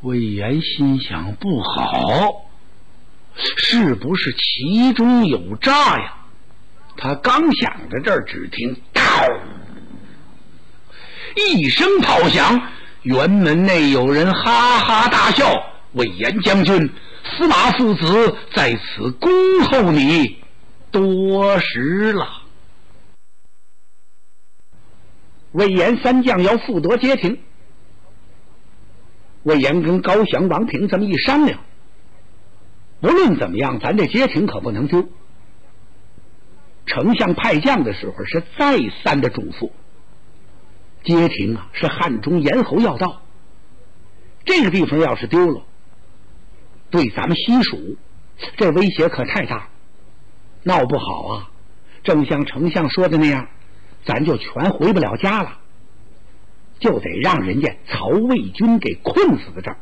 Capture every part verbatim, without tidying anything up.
魏延心想不好，是不是其中有诈呀？他刚想着这儿，只听“嗷”一声炮响，辕门内有人哈哈大笑：“魏延将军，司马父子在此恭候你多时了。”魏延三将要复夺街亭，魏延跟高翔、王平这么一商量，不论怎么样，咱这街亭可不能丢。丞相派将的时候是再三的嘱咐，街亭啊是汉中咽喉要道，这个地方要是丢了，对咱们西蜀这威胁可太大，闹不好啊，正像丞相说的那样，咱就全回不了家了，就得让人家曹魏军给困死在这儿。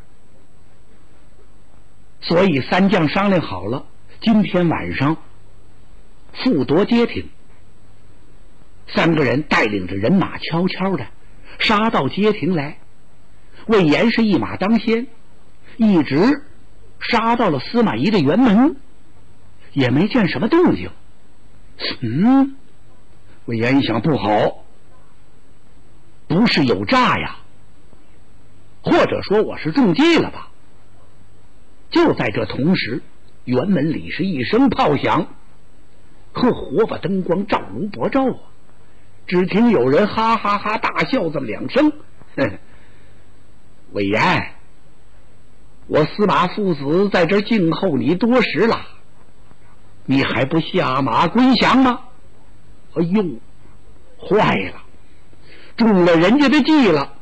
所以三将商量好了，今天晚上复夺街亭。三个人带领着人马悄悄的杀到街亭来，魏延是一马当先，一直杀到了司马懿的辕门，也没见什么动静。嗯，魏延一想，不好，不是有诈呀，或者说我是中计了吧。就在这同时，辕门里是一声炮响，和火把灯光照如薄照啊！只听有人哈哈哈大笑这么两声。哼，魏延，我司马父子在这静候你多时了，你还不下马归降吗？哎呦，坏了，中了人家的计了！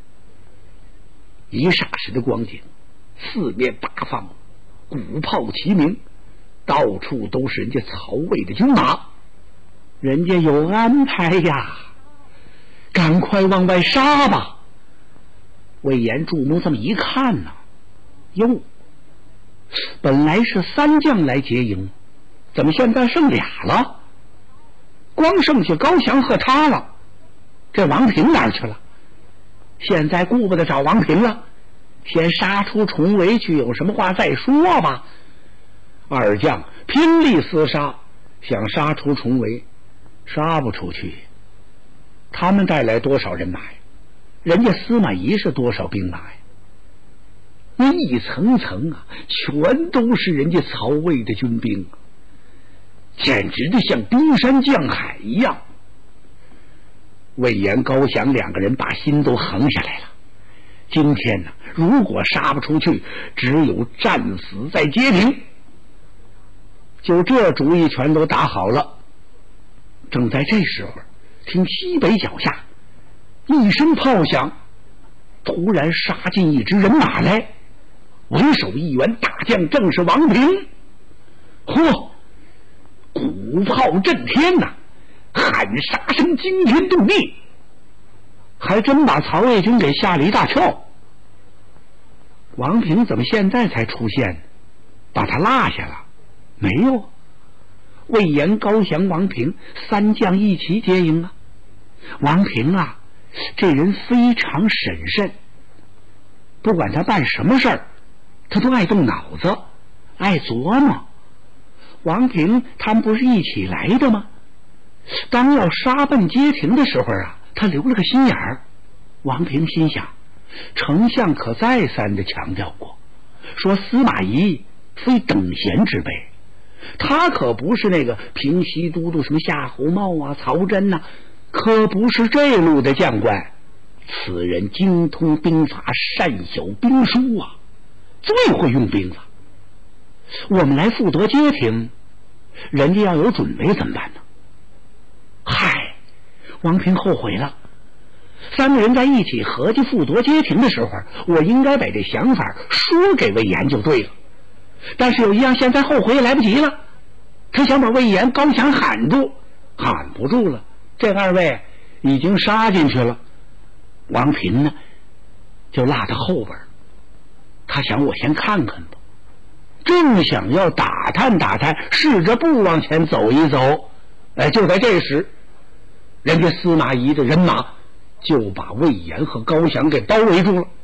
一霎时的光景，四面八方鼓炮齐鸣，到处都是人家曹魏的军马，人家有安排呀，赶快往外杀吧！魏延注目这么一看呢，哟，本来是三将来结营，怎么现在剩俩了？光剩下高翔和他了，这王平哪儿去了？现在顾不得找王平了，先杀出重围去，有什么话再说吧。二将拼力厮杀，想杀出重围，杀不出去。他们带来多少人马呀？人家司马懿是多少兵马呀？那一层层啊，全都是人家曹魏的军兵，简直的像冰山降海一样。魏延、高翔两个人把心都横下来了。今天呢，如果杀不出去，只有战死在街亭。就这主意全都打好了。正在这时候，听西北脚下一声炮响，突然杀进一支人马来，为首一员大将正是王平。嚯，鼓炮震天呐，喊杀声惊天动地，还真把曹魏军给吓了一大跳。王平怎么现在才出现？把他落下了？没有，魏延、高翔、王平三将一起接应啊。王平啊，这人非常审慎，不管他办什么事儿，他都爱动脑子，爱琢磨。王平他们不是一起来的吗？当要杀奔街亭的时候啊，他留了个心眼儿。王平心想，丞相可再三的强调过，说司马懿非等闲之辈，他可不是那个平西都督什么夏侯茂啊、曹真呐、啊，可不是这路的将官。此人精通兵法，善晓兵书啊，最会用兵了。我们来复夺街亭，人家要有准备怎么办呢？嗨，王平后悔了。三个人在一起合计复夺街亭的时候，我应该把这想法说给魏延就对了。但是有一样，现在后悔也来不及了。他想把魏延、高翔喊住，喊不住了，这二位已经杀进去了。王平呢，就落到后边。他想，我先看看吧。正想要打探打探，试着步往前走一走，哎，就在这时，人家司马懿的人马就把魏延和高翔给包围住了。